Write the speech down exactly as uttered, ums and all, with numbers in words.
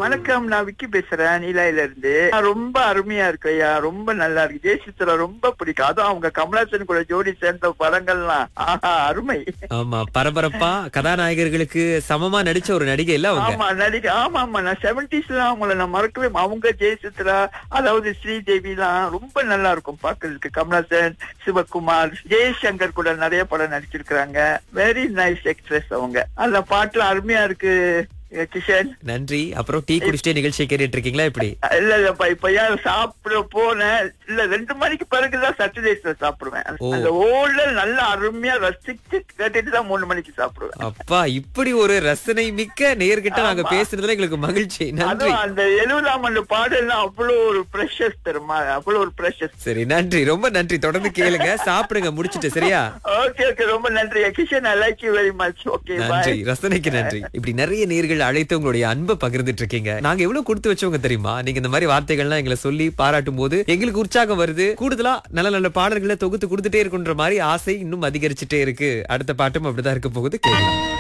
வணக்கம், நான் விக்கி பேசுறேன் நீலாயில இருந்து. ரொம்ப அருமையா இருக்கு ஐயா, ரொம்ப நல்லா இருக்கு. ஜெயசித்ரா ரொம்ப பிடிக்கும். அதுவும் அவங்க கமலாசன் கூட ஜோடி சேர்ந்த படங்கள்லாம் ஆஹா அருமை. ஆமா, பரபரப்பா கதாநாயகர்களுக்கு சமமா நடிச்ச ஒரு நடிகை இல்ல அவங்க. ஆமா நடிகை, ஆமா ஆமா. நான் செவன்டிஸ்ல அவங்கள நான் மறக்கவே மா- அவங்க ஜெயசித்ரா, அதாவது ஸ்ரீதேவி எல்லாம் ரொம்ப நல்லா இருக்கும் பாக்குறதுக்கு. கமலாசன், சிவகுமார், ஜெய்சங்கர் கூட நிறைய படம் நடிச்சிருக்காங்க. வெரி நைஸ் எக்ட்ரஸ் அவங்க. அந்த பாட்டுல அருமையா இருக்கு கிஷன். நன்றி. அப்புறம் டீ குடிச்சிட்டே நிகழ்ச்சியை கேட்டுட்டு இருக்கீங்களா இப்படி? இல்ல இல்லப்பா, இப்ப ஏன் சாப்பிட போனேன். இல்ல ரெண்டு மணிக்கு பிறகுதான் சட்டர்டேஸ்ல சாப்பிடுவேன். ஓ. அந்த ஓல்ல நல்லா அருமையா ரசிச்சு கேட்டுட்டு தான் மூணு மணிக்கு சாப்பிடுவேன். அப்பா, இப்படி ஒரு ரசனை மிக்க நேர்கிட்ட நாங்க ஆமா. பேசுனதுல எங்களுக்கு மகிழ்ச்சி. நன்றி. அதுவும் அந்த எழுபதாம் ஆண்டு பாடல்லாம் அவ்வளவு ஒரு பிரஷஸ் தருமா, அவ்வளவு ஒரு பிரஷஸ். சரி, நன்றி, ரொம்ப நன்றி. தொடர்ந்து கேளுங்க, சாப்பிடுங்க முடிச்சிட்டு. சரியா? ஓகே ஓகே, ரொம்ப நன்றி Kishan. I like you very much. Okay நன்றி, பாய். ரசனைக்கு நன்றி. இப்படி நிறைய நேர்கள் அழைத்து உங்களுடைய அன்பை பகிர்ந்துட்டு இருக்கீங்க. நாங்க எவ்வளவு கொடுத்து வச்சவங்க தெரியுமா? நீங்க இந்த மாதிரி வார்த்தைகள்லாம் எங்களை சொல்லி பாராட்டும் போது எங்களுக்கு உற்சாகம் வருது. கூடுதலா நல்ல நல்ல பாடல்களை தொகுத்து கொடுத்துட்டே இருக்குன்ற மாதிரி ஆசை இன்னும் அதிகரிச்சுட்டே இருக்கு. அடுத்த பாட்டும் அப்படிதான் இருக்க போகுது. கேட்கலாம்.